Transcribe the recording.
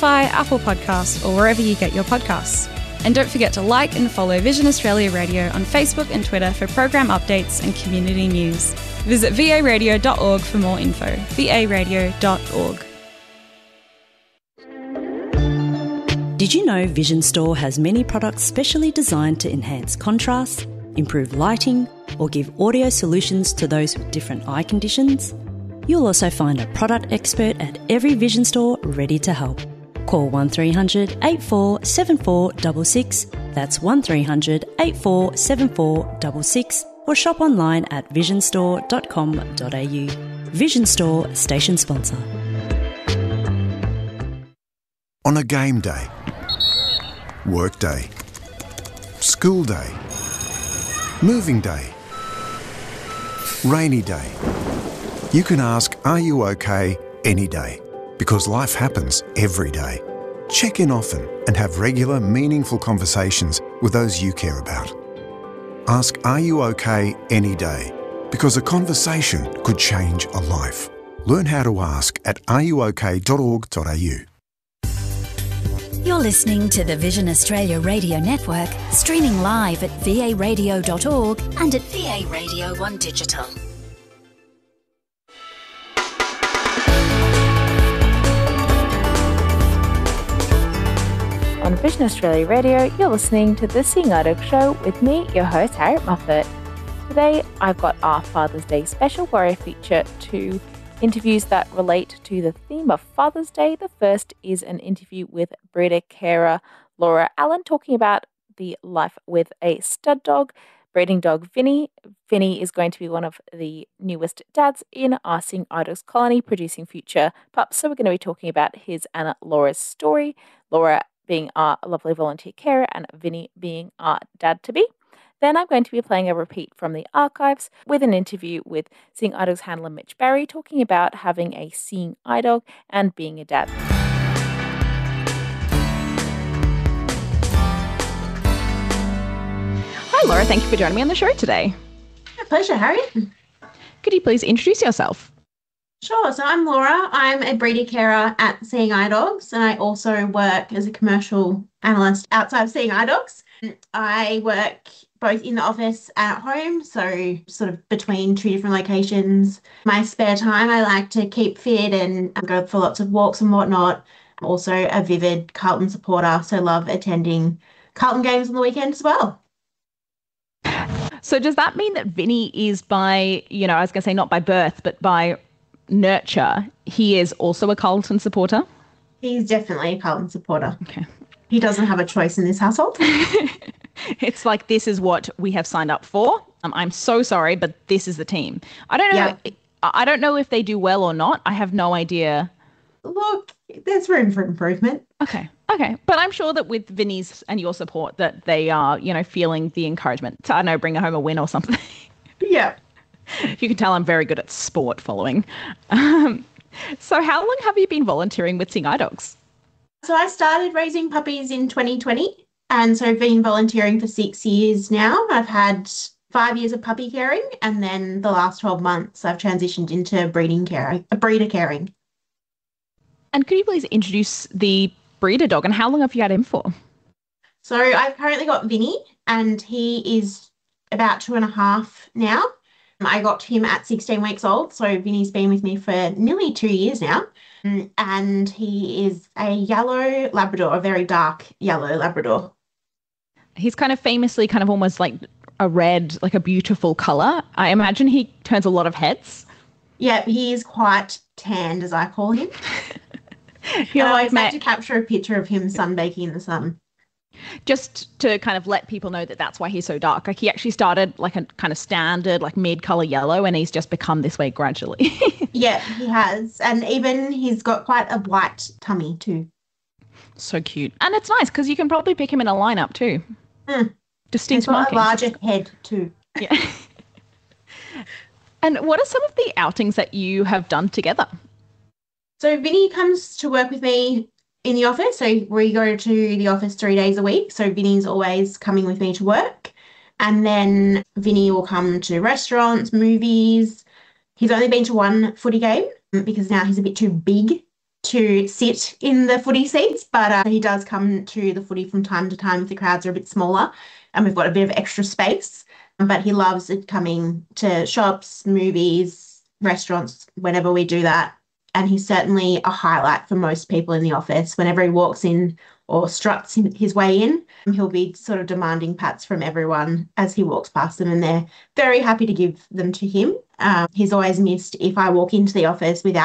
Spotify, Apple Podcasts, or wherever you get your podcasts. And don't forget to like and follow Vision Australia Radio on Facebook and Twitter for program updates and community news. Visit varadio.org for more info. varadio.org. Did you know Vision Store has many products specially designed to enhance contrast, improve lighting, or give audio solutions to those with different eye conditions? You'll also find a product expert at every Vision Store ready to help. Call 1300 847466, that's 1300 847466, or shop online at visionstore.com.au. Vision Store, station sponsor. On a game day, work day, school day, moving day, rainy day, you can ask, "Are you okay?" any day, because life happens every day. Check in often and have regular, meaningful conversations with those you care about. Ask, "Are you okay?" any day, because a conversation could change a life. Learn how to ask at areyouok.org.au. You're listening to the Vision Australia Radio Network, streaming live at varadio.org and at VA Radio 1 Digital. On Vision Australia Radio, you're listening to The Seeing Eye Dog Show with me, your host, Harriet Moffat. Today, I've got our Father's Day special where I feature two interviews that relate to the theme of Father's Day. The first is an interview with breeder carer Laura Allen talking about the life with a stud dog, breeding dog Vinny. Vinny is going to be one of the newest dads in our Seeing Eye Dogs colony, producing future pups. So we're going to be talking about his and Laura's story. Laura being our lovely volunteer carer and Vinny being our dad-to-be. Then I'm going to be playing a repeat from the archives with an interview with Seeing Eye Dogs handler Mitch Barry talking about having a seeing eye dog and being a dad. Hi Laura, thank you for joining me on the show today. My pleasure, Harriet. Could you please introduce yourself? Sure. So I'm Laura. I'm a breeder carer at Seeing Eye Dogs, and I also work as a commercial analyst outside of Seeing Eye Dogs. I work both in the office and at home, so sort of between two different locations. My spare time, I like to keep fit and go for lots of walks and whatnot. I'm also a vivid Carlton supporter, so love attending Carlton games on the weekend as well. So does that mean that Vinny is by, I was going to say not by birth, but by nurture, he is also a Carlton supporter? He's definitely a Carlton supporter. Okay. He doesn't have a choice in this household. It's like, this is what we have signed up for. I'm so sorry, but this is the team. I don't know. Yeah. I don't know if they do well or not. I have no idea. Look, there's room for improvement. Okay. But I'm sure that with Vinny's and your support that they are, feeling the encouragement to, I don't know, bring home a win or something. Yeah. You can tell I'm very good at sport following. So how long have you been volunteering with Seeing Eye Dogs? So I started raising puppies in 2020, and so I've been volunteering for 6 years now. I've had 5 years of puppy caring, and then the last 12 months I've transitioned into breeder caring. And could you please introduce the breeder dog, and how long have you had him for? So I've currently got Vinny, and he is about 2.5 now. I got him at 16 weeks old, so Vinny's been with me for nearly 2 years now. And he is a yellow Labrador, a very dark yellow Labrador. He's kind of famously kind of almost like a red, like a beautiful colour. I imagine he turns a lot of heads. Yeah, he is quite tanned, as I call him. I always have to capture a picture of him sunbaking in the sun. Just to kind of let people know that that's why he's so dark. Like, he actually started like a kind of standard, like mid-colour yellow, and he's just become this way gradually. Yeah, he has. And even he's got quite a white tummy too. So cute. And it's nice because you can probably pick him in a lineup too. Distinct he's got markings. a larger head too. Yeah. And what are some of the outings that you have done together? So Vinny comes to work with me in the office. So we go to the office 3 days a week. So Vinny's always coming with me to work. And then Vinny will come to restaurants, movies. He's only been to one footy game because now he's a bit too big to sit in the footy seats, but he does come to the footy from time to time if the crowds are a bit smaller and we've got a bit of extra space. But he loves it coming to shops, movies, restaurants, whenever we do that. And he's certainly a highlight for most people in the office. Whenever he walks in or struts his way in, he'll be sort of demanding pats from everyone as he walks past them, and they're very happy to give them to him. He's always missed if I walk into the office without